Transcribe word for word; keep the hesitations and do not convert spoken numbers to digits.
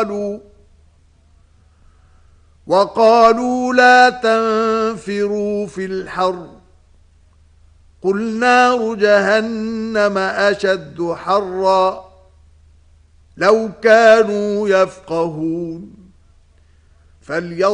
وقالوا وقالوا لا تنفروا في الحر قل نار جهنم أشد حرا لو كانوا يفقهون فليضربوا